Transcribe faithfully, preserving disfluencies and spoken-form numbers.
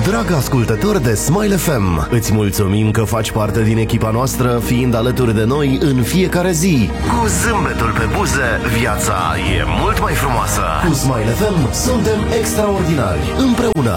Drag ascultător de Smile F M, îți mulțumim că faci parte din echipa noastră, fiind alături de noi în fiecare zi. Cu zâmbetul pe buze, viața e mult mai frumoasă. Cu Smile F M suntem extraordinari, împreună.